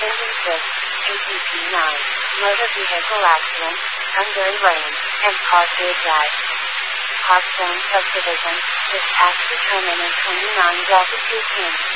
Engine 6, ATP 9, motor vehicle accident, Hungary rain, and Parkway Drive. Parkstone Subdivision, dispatch determinant 29 Delta 2 King.